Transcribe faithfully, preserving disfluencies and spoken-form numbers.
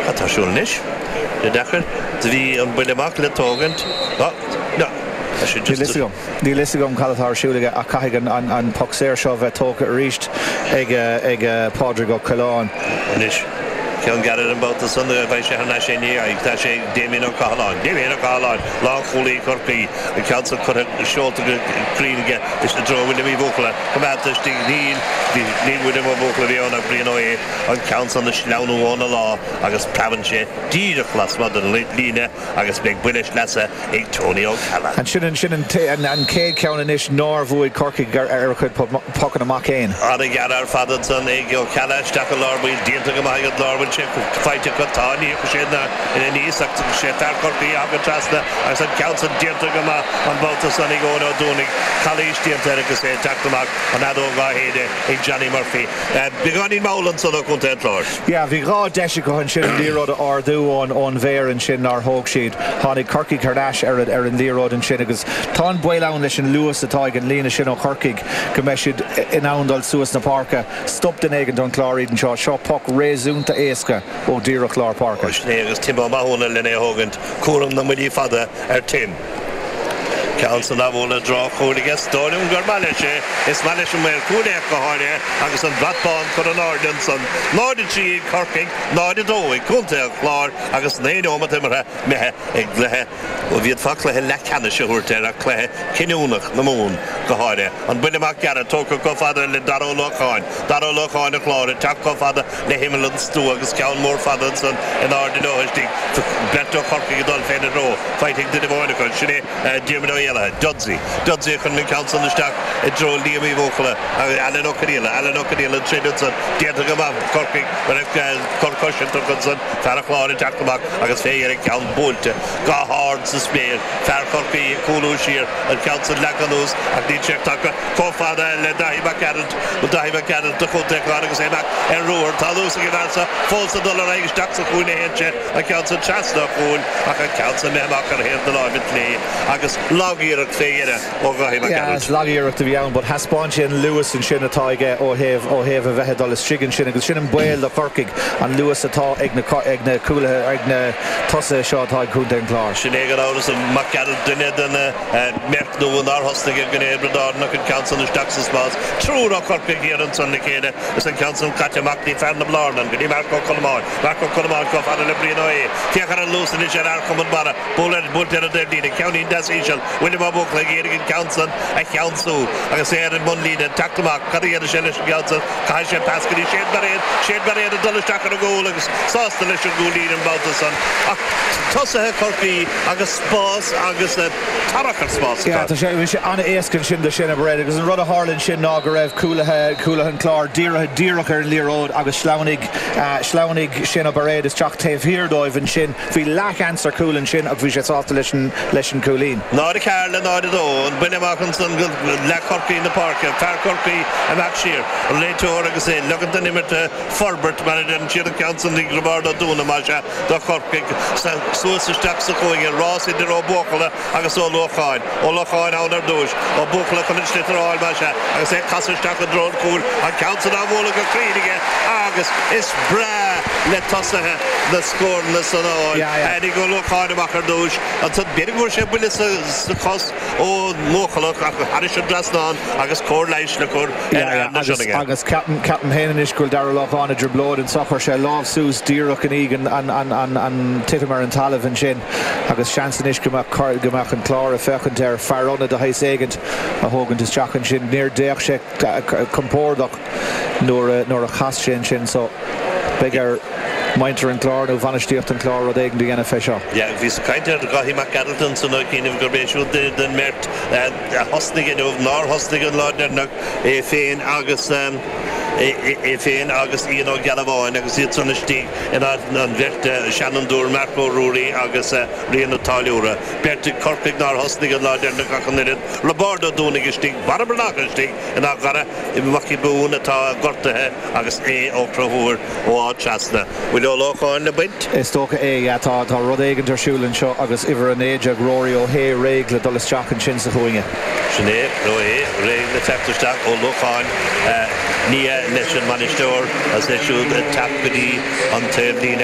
Atashulnish. The Dakar, the Umbilimak, the Togant. Oh, no. Dílisgum Dílisgum Calatar Siúlaige a caigan an an Poxéir seo bheith tógad ríist ag ag Pádraig Ó Cailán. Nish. Can get it about the Sunday if I share a nation here. I touch a Damien O'Callaghan, Damien O'Callaghan, Long Holy Corky, the council cut it short to the green again. It's the draw with the vocal. Come out to Sting Neil, the Neil with him a vocal beyond a green away on counts on the Schlauno on the law. I guess Pravenche, Deed of Class Mother Lina, I guess Big British Lesser, a Tony O'Callaghan. And shouldn't shouldn't and and Cade Counanish nor Void Corky Eric Pocket of Maccain. Are they got our father son, Ego Kalash, Tackle Lorby, Dean to Gamay, Lorby. Fight to Catani, Kushina, in the East, Shetar Corpi, Agatrasta, I said Council Diantagama, on both the Sunny Gono, Duni, Kalish Dianterica, Taktamak, and Adoga Hede, Johnny Murphy. Begoni Maulan, so the content Lord. Yeah, Vigra Deshiko and Shin Lero or do on on Ver and Shin our Hawk Sheet, Honey Kirky Kardash, Erin Erin Lero and Shinigas, Ton Boylan Lishin Lewis the Tig and Lena Shin O'Kirkig, Kameshid in Oundal Suis na Parka, stopped the Negan Don Clarid and Shaw, Shaw Puck, Rezun to Aska. O Dira Clar Parker. Snegus Timbo Mahona Lene Hogant, Kurum the Midi Father, er Tim. Council of all the draw, Kudiga, Stonium Garmalishe, Ismanish and Mer Kudia Kahania, Agason Blatbon, Coronardinson, Nordichi, Corking, Nordidoe, Kunta, Clar, Agus Nano Matimera, Mehe, Eglehe, Ovid Fakla, Lakanish, Hurtera, Clay, Kinunach, the Moon, Kahania, and Billy Maccara, Toko Father, Daro Lokan, Daro Lokan, the Claw, Taco Father, the Himmelan Stu, Agus Count more Fathers, and Ordino, Beto Corking, Dolphin, and Row, fighting the Devonica, Shine, Jimino. Dudsy, Dudsy can council the stack, a droll Liam Vocal, Alan O'Cadilla, Alan O'Cadilla, Tridentson, Diantagama, Corking, when a concussion took on Son, Faraclaw, and Jackback, I guess Fair and Count Bolt, got hard to spare, Far Corky, Kulu Shear, and Council Lacanus, and the Czech Tucker, Co-Father, and Dahiba Carrot, Dahiba Carrot, the Cote Clark, and Roar, Talus, and answer, false dollar Irish ducks of Queen Henche, and Council Chastner, I can council Memaker here, the Lord Play, I guess Log. Yeah, it's Lagier to be on, but Hasponchi Lewis and Shinna Taiga or have or have a Vehadalis Chicken Shinna, Shinna Boyle the Kirkig and Lewis at all, Egna Egna Kula, Egna Tossa Shot High Kunten Clar. Shinega out of Macadal Dined and Merkno and our hosting again, Ebradar, Nuck and Council of Stax's Bas, True Rock Kirkig here and Sunday Keda, is in Council Katamakni, Fan of Lornan, Gidi Marco Colomar, Marco Colomar, Coffada Lebrinoe, Tiakara Lucin, Gerard Common Bullet, Bullet, the County Decision. William Abuk like Eric Council, a council, I say at Monday, the Taktamak, Kadia the Shelish Council, Kaisha Pascali, Shade Barrier, Shade Barrier, the Dulles Jack of goal, Sauce the Lishan Goolin and Baltason, Tossa Corky, August Boss, August Tarakar Spots. Yeah, the Shay, Anna Askin Shin the Shin of Red, because in Rudder Harlan Shin Nagarev, Kulaha, Kulahan Clar, Dira, Diraker and Lear August Schlaunig, Schlaunig, Shin of Bered, is Chuck Tave here, Dive and Shin, Fi Lack answer Cool and Shin, of Visha Soft Lishan, Lishan Coolin. Not a Carla, not at all, and Billy Markinson, Lack Corky in the park, Far Corky, and Maxshire, later, I say, look at the name at Forbert, Manager and Children Council, the Grabardo Duna Masha, the Corky, Suicide Stacks of going, Ross in the Robocola, I guess all Lochine, all Lochine out of Douche, or Bokla College Little Oil Masha, I say Castle Stack of Drone Cool, and Council of Wolaga Creed again, August, it's Bra, let us the score in the sun, and he go look hard about her douche, and so Bitter Worship will the cost, oh, Mokalok, Harish and Drasnon, August Core Lish, Lakur, and August Captain Captain Hennish, Guldara on a Dribload and Soccer Shell, Love Sus, Dirok and Egan, and and and and Titimer and Talav and Shin, August Chansonish, Gamak, Gamak and Clara, Fekant, Farona, the High Sagant, a Hogan to Jack and Shin, near Dershek, Compordok, nor nor a Khas Shin Shin, so bigger. Minter and Clar, no Vanishtiecht and Clar, Rodegen, the N F S. Yeah, if he's kind of got him a Gaddleton, so no kind of Gorbeshu, the Mert, Hostigan of Nor, Hostigan Lord, a Fain, August, um, a Fain, August, you know, Galavo, and August, it's on the stick, and on Vert, Shannon Dur, Marco Rory, August, Reno Talura, Bertie Corpig, Nor, Hostigan Lord, and the Coconut, Robordo doing a stick, Barbara stick, and I've got a Maki Boone, a Gorta, August, A. Okra, or Chasta. Loch on the bint. Stoka A, yeah, Tá Rodegen der Schulen Shaw, August Iver and Age, Rory O'Hay, Regla, Dulles Jack and Chinsa Hoinga. Sinead, Roy, Regla, Factor Stack, O Loch on, Nia, Nation Manistor, as they should tap with the on Tably.